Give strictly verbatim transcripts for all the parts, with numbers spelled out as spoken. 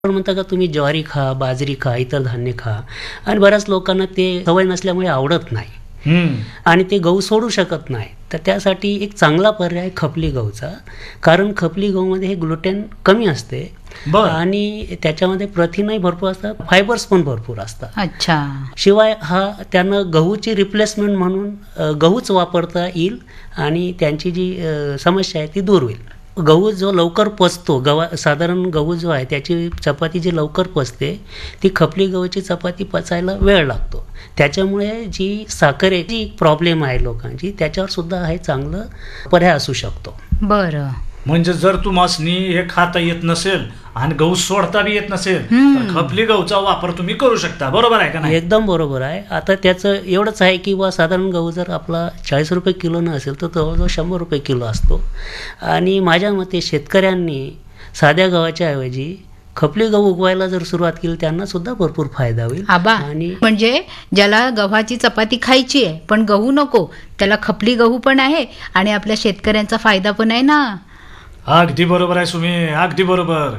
म्हणता का तुम्ही ज्वारी खा, बाजरी खा, इतर धान्य खा, आणि बऱ्याच लोकांना ते सवय नसल्यामुळे आवडत नाही हम्म आणि ते गहू सोडू शकत नाही. तर त्यासाठी एक चांगला पर्याय खपली गहूचा, कारण खपली गहूमध्ये हे ग्लुटेन कमी असते बर आणि त्याच्यामध्ये प्रथिनही भरपूर असतात, फायबर्स पण भरपूर असतात. अच्छा. शिवाय हा त्यांना गहूची रिप्लेसमेंट म्हणून अ, गहूच वापरता येईल आणि त्यांची जी अ, समस्या आहे ती दूर होईल. गहू जो लवकर पचतो, गव्हा साधारण गहू जो आहे त्याची चपाती जी लवकर पचते ती खपली गव्हाची चपाती पचायला वेळ लागतो. त्याच्यामुळे जी साखरेची प्रॉब्लेम आहे लोकांची त्याच्यावर सुद्धा हे चांगलं पर्याय असू शकतो. बरं. म्हणजे जर तुम्हासनी हे खाता येत नसेल आणि गहू सोडता बी येत नसेल तर खपली गहूचा वापर तुम्ही करू शकता. बरोबर आहे का नाही? एकदम बरोबर आहे. आता त्याचं एवढंच आहे की बा साधारण गहू जर आपला चाळीस रुपये किलोनं असेल तर जवळजवळ शंभर रुपये किलो असतो. आणि माझ्या मते शेतकऱ्यांनी साध्या गव्हाच्या ऐवजी खपली गहू उगवायला जर सुरुवात केली त्यांना सुद्धा भरपूर फायदा होईल. आबा, आणि म्हणजे ज्याला गव्हाची चपाती खायची आहे पण गहू नको त्याला खपली गहू पण आहे आणि आपल्या शेतकऱ्यांचा फायदा पण आहे ना. अगदी बरोबर आहे सुमी, अगदी बरोबर.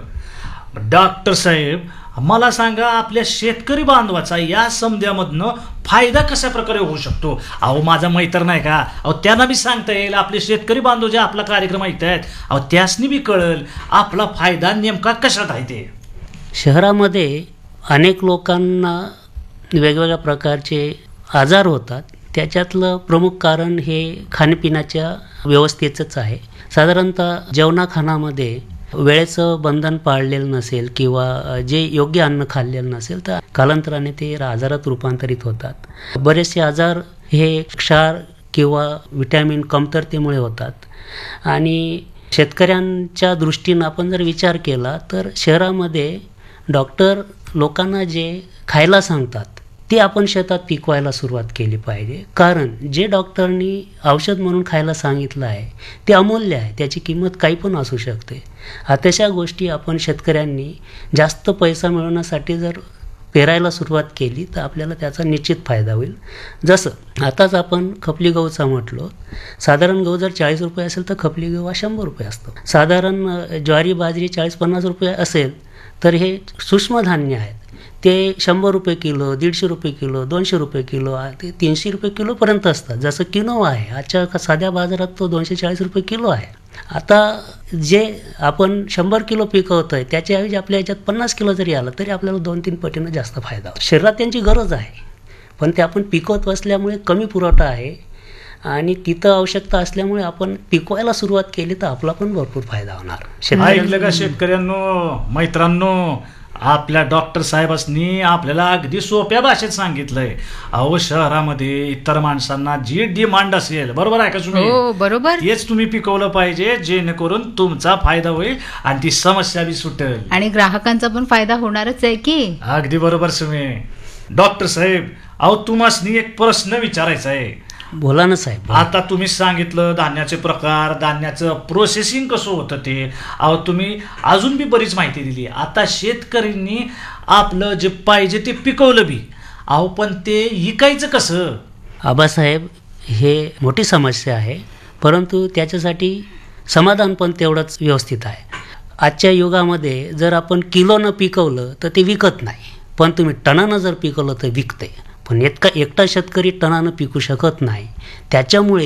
डॉक्टर साहेब, मला सांगा आपल्या शेतकरी बांधवाचा या समध्यामधनं फायदा कशा प्रकारे होऊ शकतो? अहो माझा मैत्र नाही का, अहो त्यांना बी सांगता येईल, आपले शेतकरी बांधव जे आपला कार्यक्रम ऐकतायत अहो त्यासनी बी कळेल आपला फायदा नेमका कशात आहे ते. शहरामध्ये अनेक लोकांना वेगवेगळ्या प्रकारचे आजार होतात. त्याच्यातलं प्रमुख कारण हे खाण्यापिण्याच्या व्यवस्थेचंच आहे. साधारणतः जेवणाखानामध्ये वेळेचं बंधन पाळलेलं नसेल किंवा जे योग्य अन्न खाल्लेलं नसेल तर कालांतराने ते आजारात रूपांतरित होतात. बरेचसे आजार हे क्षार किंवा विटॅमिन कमतरतेमुळे होतात. आणि शेतकऱ्यांच्या दृष्टीनं आपण जर विचार केला तर शहरामध्ये डॉक्टर लोकांना जे खायला सांगतात ते आपण शेतात पिकवायला सुरुवात केली पाहिजे. कारण जे डॉक्टरनी औषध म्हणून खायला सांगितलं आहे ते अमूल्य आहे, त्याची किंमत काही पण असू शकते. तशा गोष्टी आपण शेतकऱ्यांनी जास्त पैसा मिळवण्यासाठी जर पेरायला सुरुवात केली तर आपल्याला त्याचा निश्चित फायदा होईल. जसं आताच आपण खपली गहूचा म्हटलो, साधारण गहू जर चाळीस रुपये असेल तर खपली गहू हा शंभर रुपये असतो. साधारण ज्वारी बाजरी चाळीस पन्नास रुपये असेल तर हे सूक्ष्म धान्य आहेत, ते शंभर रुपये किलो, दीडशे रुपये किलो, दोनशे रुपये किलो, ते तीनशे रुपये किलोपर्यंत असतात. जसं किनोवा आहे, आजच्या साध्या बाजारात तो दोनशे चाळीस रुपये किलो आहे. आता जे आपण शंभर किलो पिकवतो आहे त्याच्याऐवजी आपल्या ह्याच्यात पन्नास किलो जरी आलं तरी आपल्याला दोन तीन पटीनं जास्त फायदा होतो. शरीरात त्यांची गरज आहे पण ते आपण पिकवत असल्यामुळे कमी पुरवठा आहे आणि तिथं आवश्यकता असल्यामुळे आपण पिकवायला सुरुवात केली तर आपला पण भरपूर फायदा होणार. ऐकलं का शेतकऱ्यांनो, मैत्रांनो, आपल्या डॉक्टर साहेबांनी आपल्याला अगदी सोप्या भाषेत सांगितलंय. अहो शहरामध्ये इतर माणसांना जी डिमांड असेल, बरोबर आहे का तुम्ही? हो बरोबर. हेच तुम्ही पिकवलं पाहिजे जेणेकरून तुमचा फायदा होईल आणि ती समस्या बी सुटेल आणि ग्राहकांचा पण फायदा होणारच आहे की. अगदी बरोबर तुम्ही. डॉक्टर साहेब, अहो तुम्हाला एक प्रश्न विचारायचा आहे. बोला ना साहेब. आता तुम्ही सांगितलं धान्याचे प्रकार, धान्याचं प्रोसेसिंग कसं होतं ते, अहो तुम्ही अजून बी बरीच माहिती दिली. आता शेतकऱ्यांनी आपलं जे पाहिजे ते पिकवलं बी, अहो पण ते विकायचं कसं? आबासाहेब, हे मोठी समस्या आहे परंतु त्याच्यासाठी समाधान पण तेवढंच व्यवस्थित आहे. आजच्या युगामध्ये जर आपण किलोनं पिकवलं तर ते विकत नाही, पण तुम्ही टनानं जर पिकवलं तर विकते. पण इतका एकटा शेतकरी टनानं पिकू शकत नाही. त्याच्यामुळे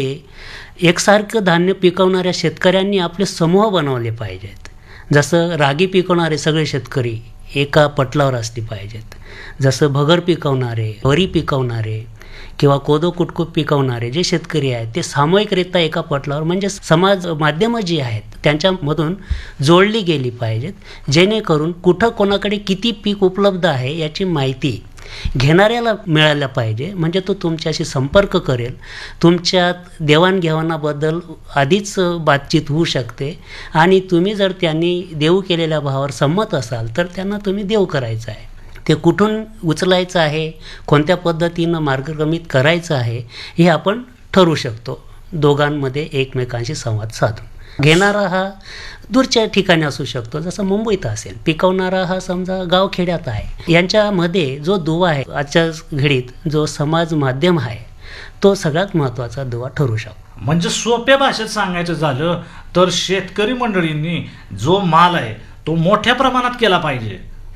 एकसारखं धान्य पिकवणाऱ्या शेतकऱ्यांनी आपले समूह बनवले पाहिजेत. जसं रागी पिकवणारे सगळे शेतकरी एका पटलावर असले पाहिजेत. जसं भगर पिकवणारे, वरी पिकवणारे किंवा कोदो कुटकुट पिकवणारे जे शेतकरी आहेत ते सामूहिकरित्या एका पटलावर म्हणजे समाज माध्यमं जी आहेत त्यांच्यामधून जोडली गेली पाहिजेत, जेणेकरून कुठं कोणाकडे किती पीक उपलब्ध आहे याची माहिती घेणाऱ्याला मिळायला पाहिजे. म्हणजे तो तुमच्याशी संपर्क करेल, तुमच्यात देवाणघेवाणाबद्दल आधीच बातचीत होऊ शकते आणि तुम्ही जर त्यांनी देऊ केलेल्या भावावर संमत असाल तर त्यांना तुम्ही देऊ करायचं आहे. ते कुठून उचलायचं आहे, कोणत्या पद्धतीनं मार्गक्रमित करायचं आहे हे आपण ठरवू शकतो दोघांमध्ये एकमेकांशी संवाद साधून. घेणारा हा दूरच्या ठिकाणी असू शकतो, जसं मुंबईत असेल, पिकवणारा हा समजा गावखेड्यात आहे. यांच्यामध्ये जो दुवा आहे आजच्या घडीत, जो समाज माध्यम आहे तो सगळ्यात महत्त्वाचा दुवा ठरू शकतो. म्हणजे सोप्या भाषेत सांगायचं झालं तर शेतकरी मंडळींनी जो माल आहे तो मोठ्या प्रमाणात केला पाहिजे.